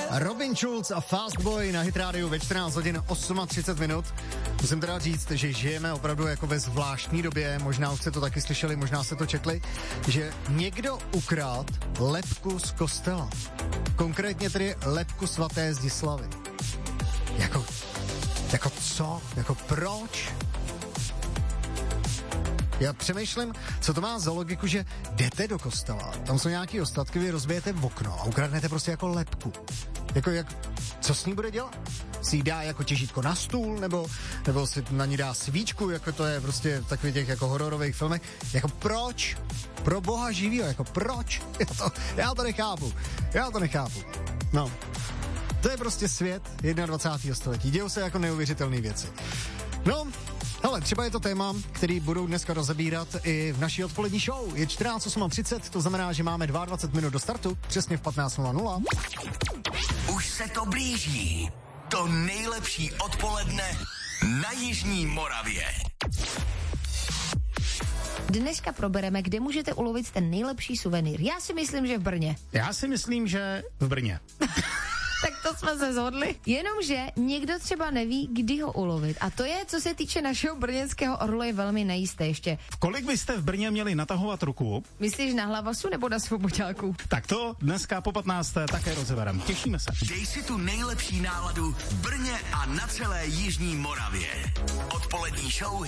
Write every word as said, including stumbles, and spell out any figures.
Robin Schulz a Fast Boy na Hit Radio ve čtrnáct hodin třicet osm minut. Musím teda říct, že žijeme opravdu jako ve zvláštní době, možná už jste to taky slyšeli, možná jste to četli, že někdo ukrát lebku z kostela. Konkrétně tedy lebku svaté Zdislavy. Jako, jako co? Jako proč? Já přemýšlím, co to má za logiku, že jdete do kostela, tam jsou nějaký ostatky, vy rozbijete v okno a ukradnete prostě jako lebku. Jako jak, co s ní bude dělat? Si jí dá jako těžítko na stůl, nebo, nebo si na ní dá svíčku, jako to je prostě v takových těch jako hororových filmech. Jako proč? Pro boha živýho, jako proč? Já to, já to nechápu. Já to nechápu. No. To je prostě svět dvacátého prvního století. Dějou se jako neuvěřitelné věci. No, hele, třeba je to téma, který budou dneska rozebírat i v naší odpolední show. Je čtrnáct třicet osm, to znamená, že máme dvacet dva minut do startu, přesně v patnáct nula nula. Už se to blíží. To nejlepší odpoledne na Jižní Moravě. Dneska probereme, kde můžete ulovit ten nejlepší suvenýr. Já si myslím, že v Brně. Já si myslím, že v Brně. Tak to jsme se shodli. Jenomže někdo třeba neví, kdy ho ulovit. A to je, co se týče našeho brněnského orla, je velmi nejisté ještě. V kolik byste v Brně měli natahovat ruku? Myslíš na Hlavasu nebo na Svoboďáku? Tak to dneska po patnácté také rozeberem. Těšíme se. Dej si tu nejlepší náladu v Brně a na celé Jižní Moravě. Odpolední show